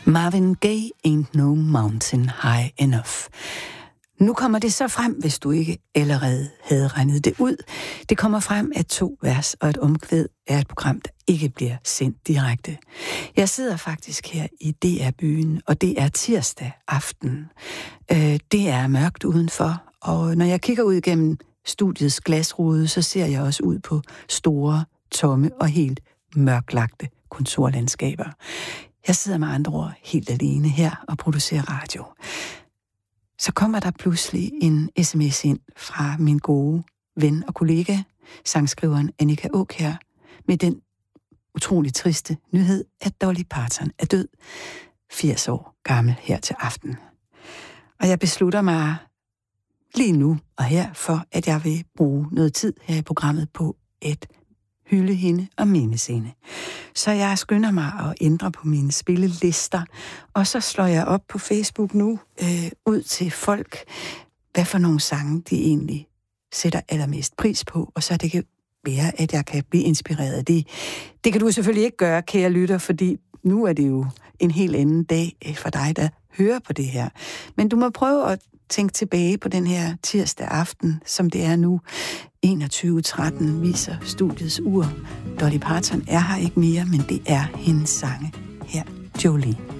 Marvin Gaye, Ain't No Mountain High Enough. Nu kommer det så frem, hvis du ikke allerede havde regnet det ud. Det kommer frem, at 2 vers og et omkvæd er et program, der ikke bliver sendt direkte. Jeg sidder faktisk her i DR-byen, og det er tirsdag aften. Det er mørkt udenfor, og når jeg kigger ud gennem studiets glasrude, så ser jeg også ud på store, tomme og helt mørklagte kontorlandskaber. Jeg sidder med andre ord helt alene her og producerer radio. Så kommer der pludselig en sms ind fra min gode ven og kollega, sangskriveren Annika Aakjær, med den utrolig triste nyhed, at Dolly Parton er død, 80 år gammel her til aften. Og jeg beslutter mig lige nu og her for, at jeg vil bruge noget tid her i programmet på et hylde hende og mindes hende. Så jeg skynder mig at ændre på mine spillelister, og så slår jeg op på Facebook nu ud til folk, hvad for nogle sange de egentlig sætter allermest pris på, og så det kan være, at jeg kan blive inspireret af det. Det kan du selvfølgelig ikke gøre, kære lytter, fordi nu er det jo en helt anden dag for dig, der hører på det her. Men du må prøve at tænke tilbage på den her tirsdag aften, som det er nu. 21:13 viser studiets ur. Dolly Parton er her ikke mere, men det er hendes sange her. Jolene.